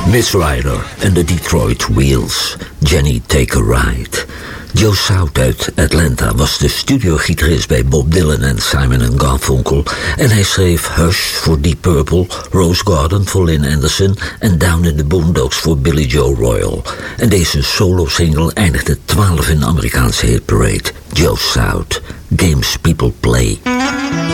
Miss Ryder en de Detroit Wheels. Jenny Take a Ride. Joe South uit Atlanta was de studiogitarist bij Bob Dylan en Simon & Garfunkel. En hij schreef Hush voor Deep Purple, Rose Garden voor Lynn Anderson en Down in the Boondocks voor Billy Joe Royal. En deze solo-single eindigde 12 in de Amerikaanse hitparade. Joe South, Games People Play.